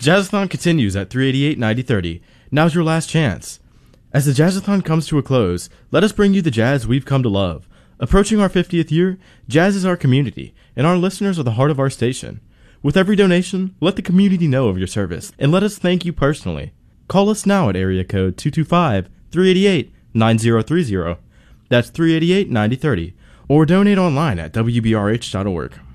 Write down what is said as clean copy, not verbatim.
Jazzathon continues at 388 9030. Now's your last chance. As the Jazzathon comes to a close, let us bring you the jazz we've come to love. Approaching our 50th year, jazz is our community, and our listeners are the heart of our station. With every donation, let the community know of your service, and let us thank you personally. Call us now at area code 225-388-9030. That's 388-9030. Or donate online at wbrh.org.